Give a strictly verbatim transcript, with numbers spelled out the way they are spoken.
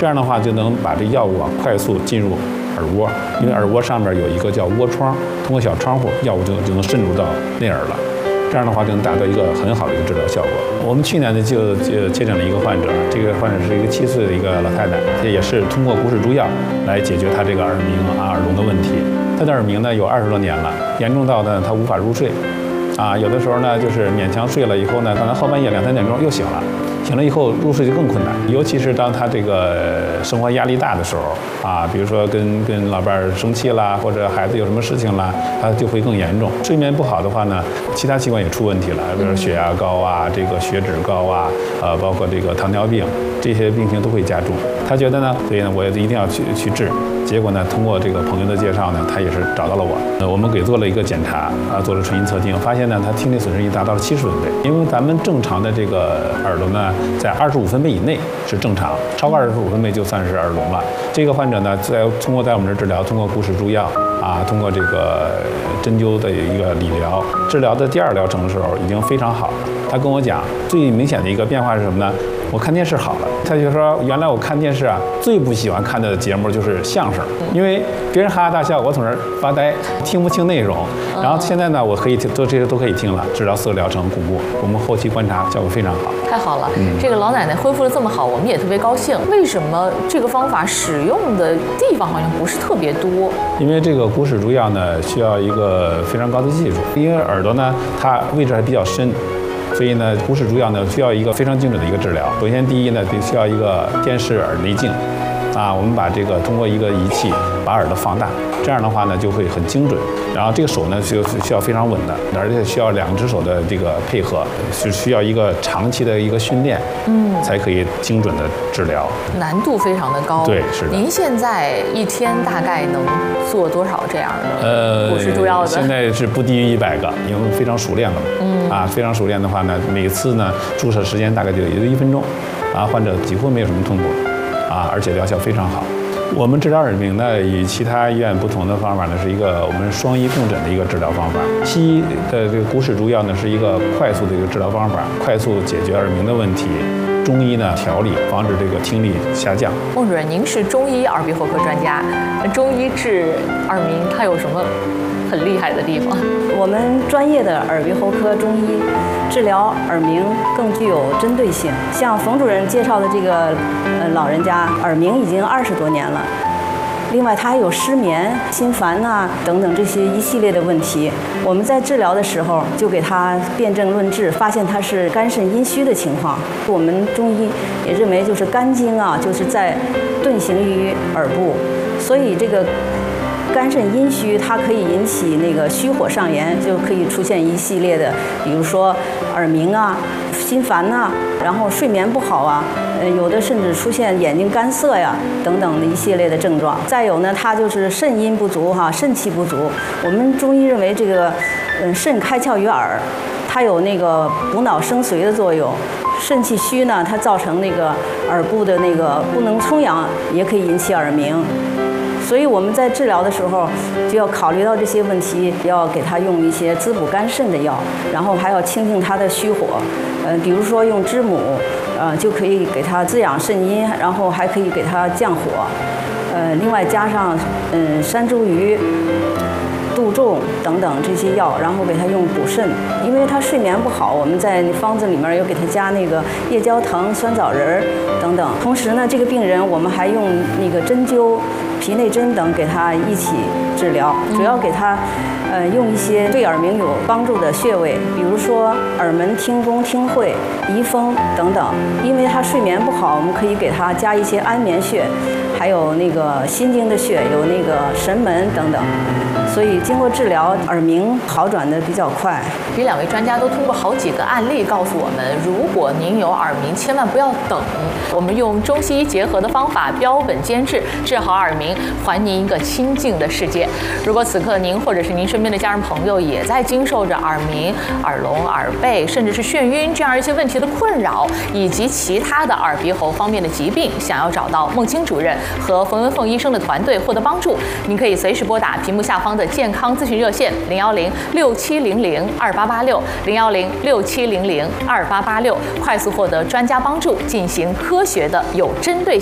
这样的话就能把这药物啊快速进入耳蜗，因为耳蜗上面有一个叫蜗窗，通过小窗户，药物就就能渗入到内耳了。这样的话就能达到一个很好的一个治疗效果。我们去年呢就就接诊了一个患者，这个患者是一个七岁的一个老太太，这也是通过骨质珠药来解决她这个耳鸣啊耳聋的问题。她的耳鸣呢有二十多年了，严重到呢她无法入睡，啊有的时候呢就是勉强睡了以后呢，可能后半夜两三点钟又醒了。醒了以后入睡就更困难，尤其是当他这个生活压力大的时候啊，比如说跟跟老伴儿生气啦，或者孩子有什么事情啦，他就会更严重。睡眠不好的话呢，其他器官也出问题了，比如血压高啊，这个血脂高啊，呃，包括这个糖尿病，这些病情都会加重。他觉得呢，所以呢，我一定要去去治。结果呢，通过这个朋友的介绍呢，他也是找到了我。呃，我们给做了一个检查啊，做了纯音测定，发现呢，他听力损失已经达到了七十分贝。因为咱们正常的这个耳朵呢，在二十五分贝以内是正常，超过二十五分贝就算是耳聋了。这个患者呢，在通过在我们这儿治疗，通过骨质珠药啊，通过这个针灸的一个理疗，治疗的第二疗程的时候已经非常好了。他跟我讲，最明显的一个变化是什么呢？我看电视好了，他就说原来我看电视啊，最不喜欢看的节目就是相声，因为别人哈哈大笑，我从那儿发呆，听不清内容。然后现在呢，我可以听，都这些都可以听了。治疗四个疗程巩固，我们后期观察效果非常好。 太好了， 嗯、 这个老奶奶恢复的这么好，我们也特别高兴。为什么这个方法使用的地方好像不是特别多？ 因为这个骨质珠药呢，需要一个非常高的技术，因为耳朵呢，它位置还比较深。所以呢，骨质珠药呢需要一个非常精准的一个治疗。首先，第一呢，就需要一个电视耳内镜，啊，我们把这个通过一个仪器把耳朵放大，这样的话呢就会很精准。然后这个手呢需需要非常稳的，而且需要两只手的这个配合，是需要一个长期的一个训练，嗯，才可以精准的治疗。 难度非常的高。 对，是的。 您现在一天大概能做多少这样的呃骨质珠药的？ 现在是不低于一百个，因为非常熟练了。嗯。啊，非常熟练的话呢，每次呢注射时间大概就也就一分钟，啊，患者几乎没有什么痛苦，啊，而且疗效非常好。我们治疗耳鸣呢，与其他医院不同的方法呢，是一个我们双医共诊的一个治疗方法。西医的这个骨质珠药呢，是一个快速的一个治疗方法，快速解决耳鸣的问题。中医呢，调理防止这个听力下降。 孟主任，您是中医耳鼻喉科专家，中医治耳鸣它有什么很厉害的地方？ 我们专业的耳鼻喉科中医治疗耳鸣更具有针对性。像冯主任介绍的这个呃老人家，耳鸣已经二十多年了。另外，他还有失眠、心烦呐、啊、等等这些一系列的问题。我们在治疗的时候就给他辨证论治，发现他是肝肾阴虚的情况。我们中医也认为，就是肝经啊，就是在遁形于耳部，所以这个肝肾阴虚，它可以引起那个虚火上炎，就可以出现一系列的，比如说耳鸣啊、心烦呐、啊，然后睡眠不好啊。呃，有的甚至出现眼睛干涩呀等等的一系列的症状。再有呢，它就是肾阴不足哈，肾气不足。我们中医认为这个，嗯，肾开窍于耳，它有那个补脑生髓的作用。肾气虚呢，它造成那个耳部的那个不能充养，也可以引起耳鸣。所以我们在治疗的时候就要考虑到这些问题，要给他用一些滋补肝肾的药，然后还要清静他的虚火。呃，比如说用知母，呃，就可以给他滋养肾阴，然后还可以给他降火。呃，另外加上嗯山茱萸、杜仲等等这些药，然后给他用补肾。因为他睡眠不好，我们在方子里面有给他加那个夜交藤、酸枣仁儿等等。同时呢，这个病人我们还用那个针灸、皮内针等给他一起治疗，主要给他呃用一些对耳鸣有帮助的穴位，比如说耳门、听宫、听会、仪风等等。因为他睡眠不好，我们可以给他加一些安眠穴，还有那个心经的穴，有那个神门等等。所以经过治疗，耳鸣好转的比较快。 这两位专家都通过好几个案例告诉我们，如果您有耳鸣，千万不要等，我们用中西医结合的方法，标本兼治，治好耳鸣，还您一个清静的世界。如果此刻您或者是您身边的家人朋友也在经受着耳鸣、耳聋、耳背，甚至是眩晕这样一些问题的困扰，以及其他的耳鼻喉方面的疾病，想要找到孟青主任和冯文凤医生的团队获得帮助，您可以随时拨打屏幕下方的健康咨询热线零幺零六七零零二八八六零幺零六七零零二八八六，快速获得专家帮助，进行科学的有针对性